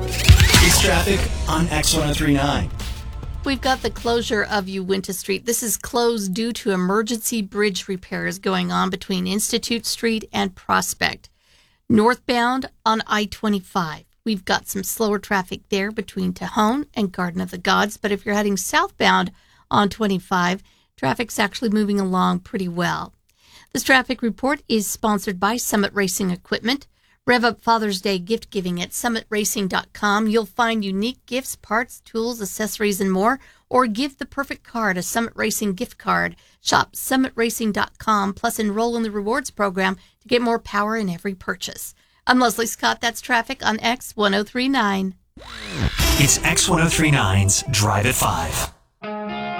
It's traffic on X1039. We've got the closure of Uinta Street. This is closed due to emergency bridge repairs going on between Institute Street and Prospect. Northbound on I-25, we've got some slower traffic there between Tejon and Garden of the Gods. But if you're heading southbound on 25, traffic's actually moving along pretty well. This traffic report is sponsored by Summit Racing Equipment. Rev up Father's Day gift giving at summitracing.com. You'll find unique gifts, parts, tools, accessories, and more. Or give the perfect card, a Summit Racing gift card. Shop summitracing.com, plus enroll in the rewards program to get more power in every purchase. I'm Leslie Scott. That's traffic on X1039. It's X1039's Drive at 5.